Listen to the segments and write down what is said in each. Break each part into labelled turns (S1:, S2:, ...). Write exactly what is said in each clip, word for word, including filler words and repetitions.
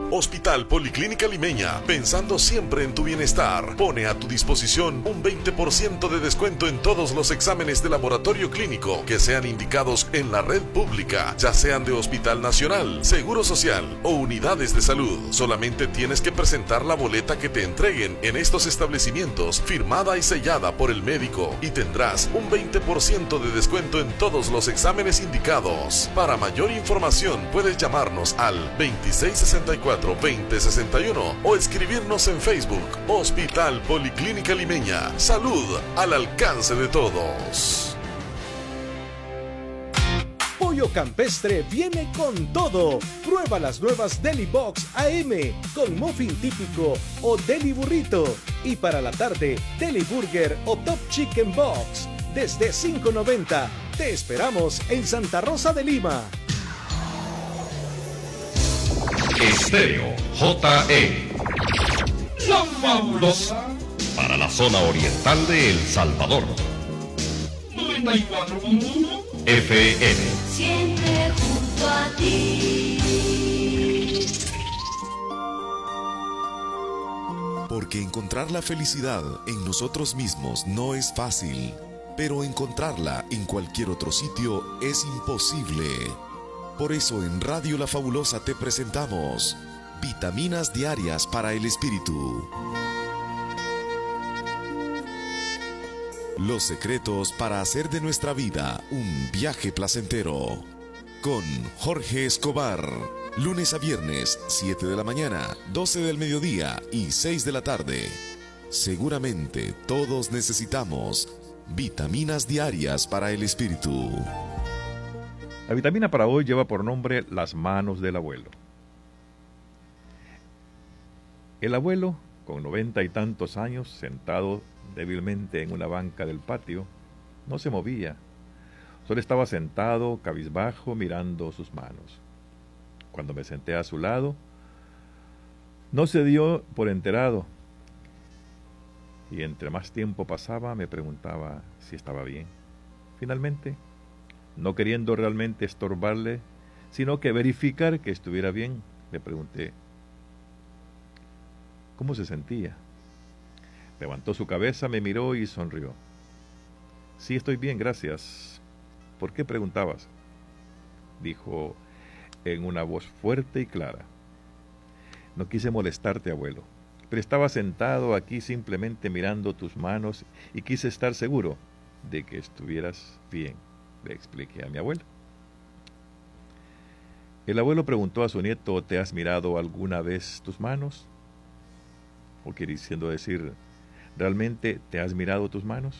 S1: Hospital Policlínica Limeña, pensando siempre en tu bienestar, pone a tu disposición un veinte por ciento de descuento en todos los exámenes de laboratorio clínico que sean indicados en la red pública, ya sean de Hospital Nacional, Seguro Social o unidades de salud. Solamente tienes que presentar la boleta que te entreguen en estos establecimientos, firmada y sellada por el médico, y tendrás un veinte por ciento de descuento en todos los exámenes indicados. Para mayor información puedes llamarnos al veintiséis sesenta y cuatro veinte sesenta y uno o escribirnos en Facebook. Hospital Policlínica Limeña. Salud al alcance de todos.
S2: Pollo Campestre viene con todo. Prueba las nuevas Deli Box A M con muffin típico o Deli Burrito. Y para la tarde, Deli Burger o Top Chicken Box. Desde cinco noventa. Te esperamos en Santa Rosa de Lima.
S3: Estéreo J E, la fabulosa, para la zona oriental de El Salvador. noventa y cuatro punto uno F M.
S4: Siempre junto a ti.
S5: Porque encontrar la felicidad en nosotros mismos no es fácil, pero encontrarla en cualquier otro sitio es imposible. Por eso en Radio La Fabulosa te presentamos Vitaminas Diarias para el Espíritu. Los secretos para hacer de nuestra vida un viaje placentero. Con Jorge Escobar. Lunes a viernes, siete de la mañana, doce del mediodía y seis de la tarde. Seguramente todos necesitamos vitaminas diarias para el espíritu.
S6: La vitamina para hoy lleva por nombre Las manos del abuelo. El abuelo, con noventa y tantos años, sentado débilmente en una banca del patio, no se movía. Solo estaba sentado, cabizbajo, mirando sus manos. Cuando me senté a su lado, no se dio por enterado. Y entre más tiempo pasaba, me preguntaba si estaba bien. Finalmente, no queriendo realmente estorbarle, sino que verificar que estuviera bien, le pregunté cómo se sentía. Levantó su cabeza, me miró y sonrió. Sí, estoy bien, gracias. ¿Por qué preguntabas?, dijo en una voz fuerte y clara. No quise molestarte, abuelo, pero estaba sentado aquí simplemente mirando tus manos y quise estar seguro de que estuvieras bien, le expliqué a mi abuelo. El abuelo preguntó a su nieto, ¿te has mirado alguna vez tus manos? O queriendo decir, ¿realmente te has mirado tus manos?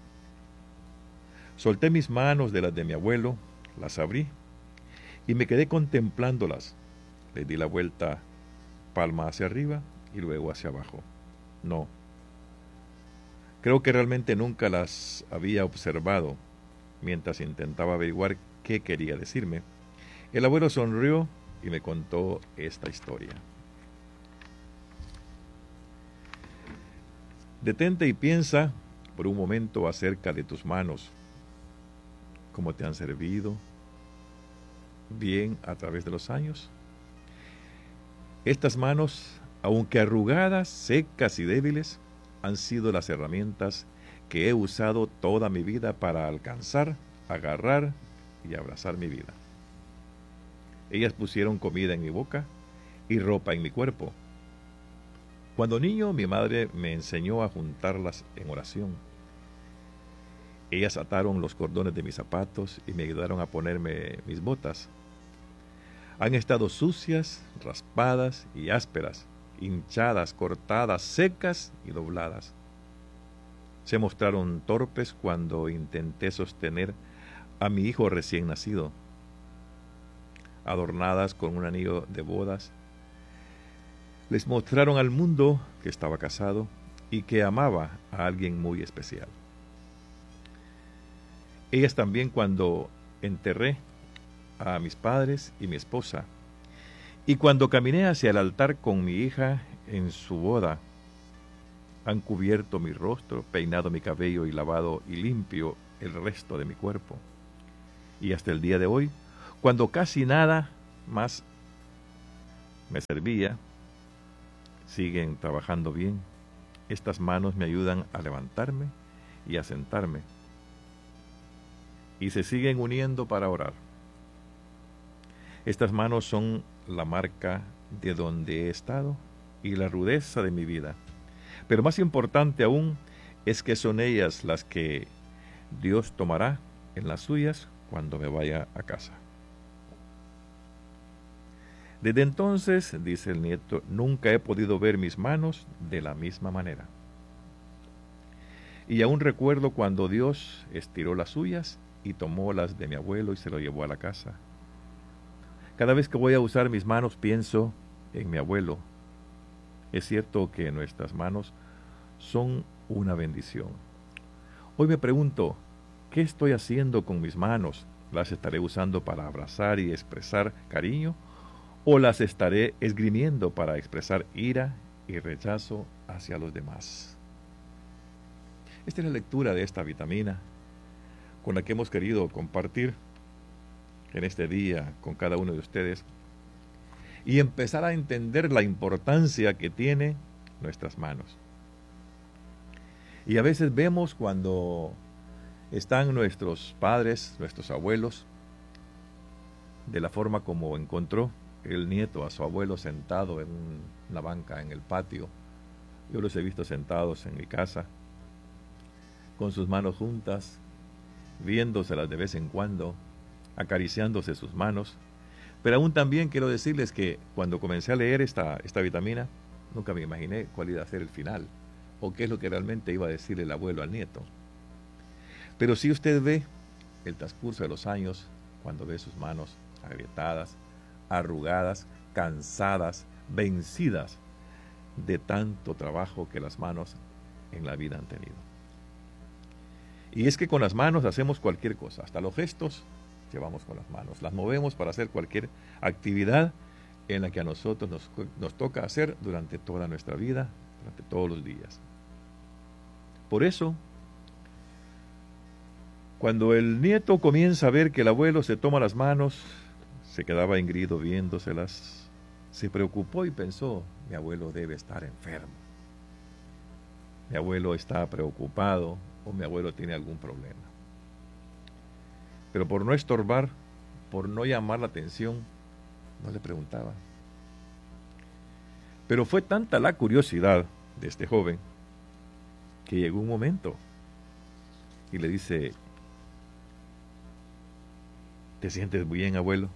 S6: Solté mis manos de las de mi abuelo, las abrí y me quedé contemplándolas. Le di la vuelta, palma hacia arriba y luego hacia abajo. No, creo que realmente nunca las había observado. Mientras intentaba averiguar qué quería decirme, el abuelo sonrió y me contó esta historia. Detente y piensa por un momento acerca de tus manos, cómo te han servido bien a través de los años. Estas manos, aunque arrugadas, secas y débiles, han sido las herramientas que he usado toda mi vida para alcanzar, agarrar y abrazar mi vida. Ellas pusieron comida en mi boca y ropa en mi cuerpo. Cuando niño, mi madre me enseñó a juntarlas en oración. Ellas ataron los cordones de mis zapatos y me ayudaron a ponerme mis botas. Han estado sucias, raspadas y ásperas, hinchadas, cortadas, secas y dobladas. Se mostraron torpes cuando intenté sostener a mi hijo recién nacido. Adornadas con un anillo de bodas, les mostraron al mundo que estaba casado y que amaba a alguien muy especial. Ellas también cuando enterré a mis padres y mi esposa, y cuando caminé hacia el altar con mi hija en su boda, han cubierto mi rostro, peinado mi cabello y lavado y limpio el resto de mi cuerpo. Y hasta el día de hoy, cuando casi nada más me servía, siguen trabajando bien. Estas manos me ayudan a levantarme y a sentarme. Y se siguen uniendo para orar. Estas manos son la marca de donde he estado y la rudeza de mi vida. Pero más importante aún es que son ellas las que Dios tomará en las suyas cuando me vaya a casa. Desde entonces, dice el nieto, nunca he podido ver mis manos de la misma manera. Y aún recuerdo cuando Dios estiró las suyas y tomó las de mi abuelo y se lo llevó a la casa. Cada vez que voy a usar mis manos pienso en mi abuelo. Es cierto que nuestras manos son una bendición. Hoy me pregunto, ¿qué estoy haciendo con mis manos? ¿Las estaré usando para abrazar y expresar cariño? ¿O las estaré esgrimiendo para expresar ira y rechazo hacia los demás? Esta es la lectura de esta vitamina con la que hemos querido compartir en este día con cada uno de ustedes y empezar a entender la importancia que tiene nuestras manos. Y a veces vemos cuando están nuestros padres, nuestros abuelos, de la forma como encontró el nieto a su abuelo sentado en una banca en el patio. Yo los he visto sentados en mi casa, con sus manos juntas, viéndoselas de vez en cuando, acariciándose sus manos. Pero aún también quiero decirles que cuando comencé a leer esta, esta vitamina, nunca me imaginé cuál iba a ser el final, o qué es lo que realmente iba a decirle el abuelo al nieto. Pero si usted ve el transcurso de los años, cuando ve sus manos agrietadas, arrugadas, cansadas, vencidas de tanto trabajo que las manos en la vida han tenido. Y es que con las manos hacemos cualquier cosa, hasta los gestos llevamos con las manos, las movemos para hacer cualquier actividad en la que a nosotros nos, nos toca hacer durante toda nuestra vida, durante todos los días. Por eso, cuando el nieto comienza a ver que el abuelo se toma las manos, se quedaba engrido viéndoselas, se preocupó y pensó, mi abuelo debe estar enfermo. Mi abuelo está preocupado o mi abuelo tiene algún problema. Pero por no estorbar, por no llamar la atención, no le preguntaba. Pero fue tanta la curiosidad de este joven que llegó un momento y le dice, ¿te sientes bien, abuelo?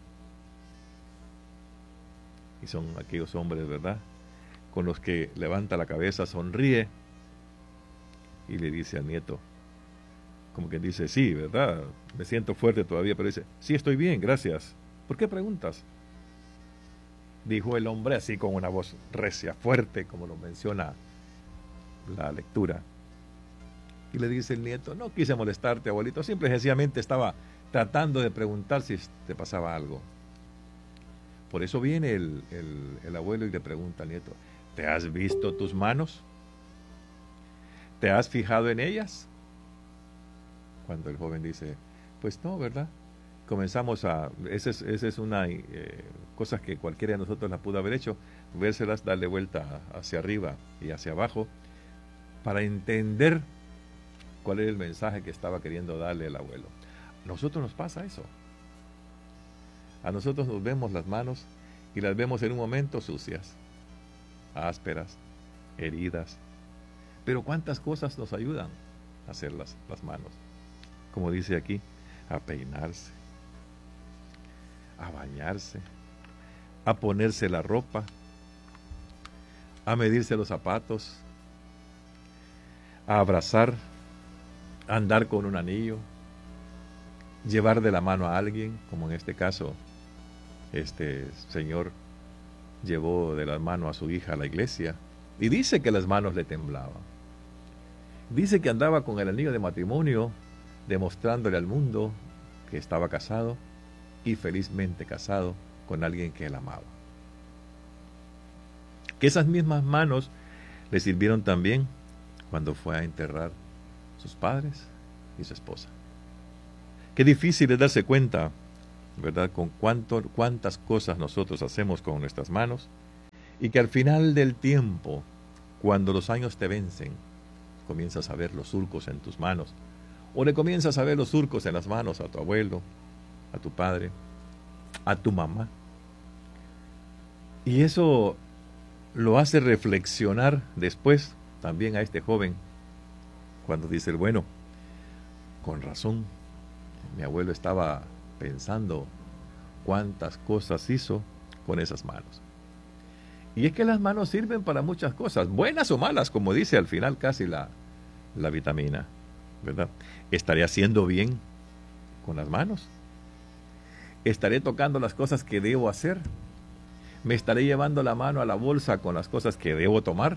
S6: Y son aquellos hombres, ¿verdad?, con los que levanta la cabeza, sonríe y le dice al nieto, como que dice, sí, ¿verdad?, me siento fuerte todavía, pero dice, sí, estoy bien, gracias. ¿Por qué preguntas? Dijo el hombre así con una voz recia, fuerte, como lo menciona la lectura. Y le dice el nieto, no quise molestarte, abuelito, simple y sencillamente estaba tratando de preguntar si te pasaba algo. Por eso viene el, el, el abuelo y le pregunta al nieto, ¿te has visto tus manos? ¿Te has fijado en ellas? Cuando el joven dice, pues no, ¿verdad? Comenzamos a, esa es, esa es una eh, cosa que cualquiera de nosotros la pudo haber hecho, vérselas, darle vuelta hacia arriba y hacia abajo, para entender cuál era el mensaje que estaba queriendo darle el abuelo. A nosotros nos pasa eso. A nosotros nos vemos las manos y las vemos en un momento sucias, ásperas, heridas. Pero cuántas cosas nos ayudan a hacer las, las manos. Como dice aquí, a peinarse, a bañarse, a ponerse la ropa, a medirse los zapatos, a abrazar, a andar con un anillo, llevar de la mano a alguien, como en este caso, este señor llevó de la mano a su hija a la iglesia, y dice que las manos le temblaban. Dice que andaba con el anillo de matrimonio, demostrándole al mundo que estaba casado, y felizmente casado con alguien que él amaba. Que esas mismas manos le sirvieron también cuando fue a enterrar sus padres y su esposa. Qué difícil es darse cuenta, ¿verdad?, con cuánto, cuántas cosas nosotros hacemos con nuestras manos, Y que al final del tiempo, cuando los años te vencen, comienzas a ver los surcos en tus manos, o le comienzas a ver los surcos en las manos a tu abuelo, a tu padre, a tu mamá. Y eso lo hace reflexionar después también a este joven, cuando dice, bueno, con razón, mi abuelo estaba pensando cuántas cosas hizo con esas manos. Y es que las manos sirven para muchas cosas, buenas o malas, como dice al final casi la, la vitamina, ¿verdad? ¿Estaré haciendo bien con las manos? ¿Estaré tocando las cosas que debo hacer? ¿Me estaré llevando la mano a la bolsa con las cosas que debo tomar?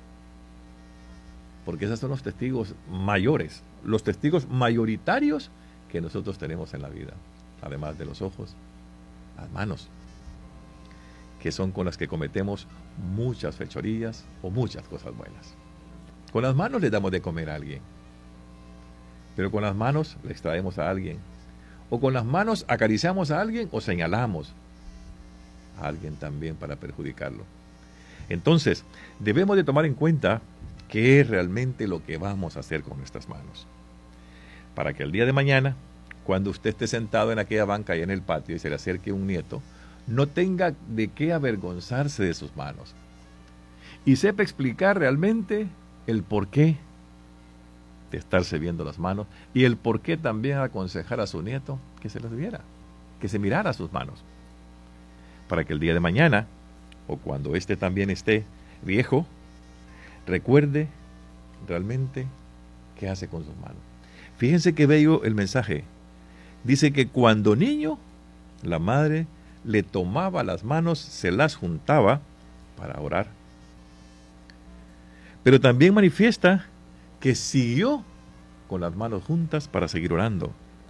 S6: Porque esos son los testigos mayores, los testigos mayoritarios que nosotros tenemos en la vida, además de los ojos, las manos, que son con las que cometemos muchas fechorías o muchas cosas buenas. Con las manos le damos de comer a alguien, pero con las manos le extraemos a alguien, o con las manos acariciamos a alguien o señalamos a alguien también para perjudicarlo. Entonces, debemos de tomar en cuenta qué es realmente lo que vamos a hacer con nuestras manos, para que el día de mañana, cuando usted esté sentado en aquella banca y en el patio y se le acerque un nieto, no tenga de qué avergonzarse de sus manos y sepa explicar realmente el porqué de estarse viendo las manos y el porqué también aconsejar a su nieto que se las viera, que se mirara sus manos, para que el día de mañana, o cuando éste también esté viejo, recuerde realmente qué hace con sus manos. Fíjense qué bello el mensaje. Dice que cuando niño, la madre le tomaba las manos, se las juntaba para orar. Pero también manifiesta que siguió con las manos juntas para seguir orando.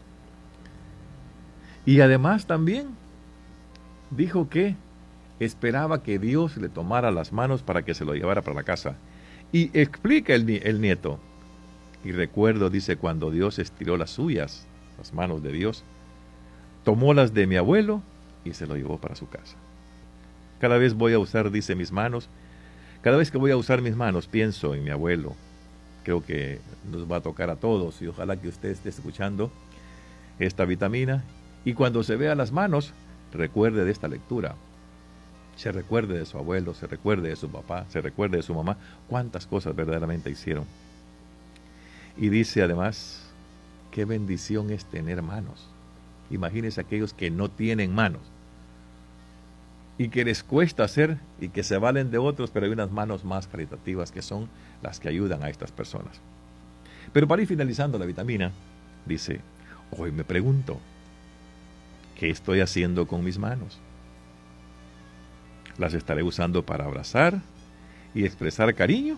S6: Y además también dijo que esperaba que Dios le tomara las manos para que se lo llevara para la casa. Y explica el, el nieto. Y recuerdo, dice, cuando Dios estiró las suyas, las manos de Dios, tomó las de mi abuelo y se lo llevó para su casa. Cada vez voy a usar, dice, mis manos. Cada vez que voy a usar mis manos, pienso en mi abuelo. Creo que nos va a tocar a todos y ojalá que usted esté escuchando esta vitamina. Y cuando se vea las manos, recuerde de esta lectura. Se recuerde de su abuelo, se recuerde de su papá, se recuerde de su mamá, cuántas cosas verdaderamente hicieron. Y dice además, qué bendición es tener manos. Imagínense aquellos que no tienen manos y que les cuesta hacer y que se valen de otros, pero hay unas manos más caritativas que son las que ayudan a estas personas. Pero para ir finalizando la vitamina, dice, hoy me pregunto, ¿qué estoy haciendo con mis manos? ¿Las estaré usando para abrazar y expresar cariño?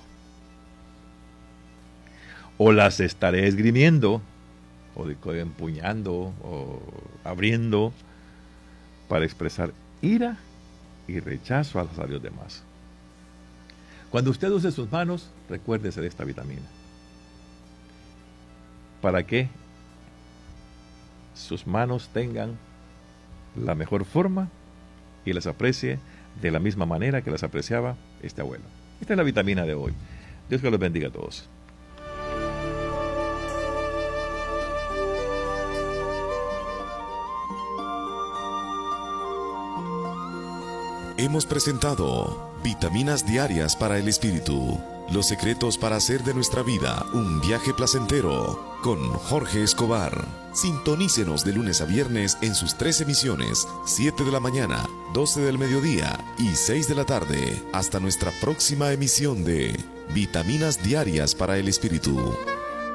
S6: ¿O las estaré esgrimiendo, o empuñando, o abriendo para expresar ira y rechazo hacia los demás? Cuando usted use sus manos, recuérdese de esta vitamina, para que sus manos tengan la mejor forma y las aprecie de la misma manera que las apreciaba este abuelo. Esta es la vitamina de hoy. Dios que los bendiga a todos.
S5: Hemos presentado Vitaminas Diarias para el Espíritu. Los secretos para hacer de nuestra vida un viaje placentero con Jorge Escobar. Sintonícenos de lunes a viernes en sus tres emisiones, siete de la mañana, doce del mediodía y seis de la tarde. Hasta nuestra próxima emisión de Vitaminas Diarias para el Espíritu.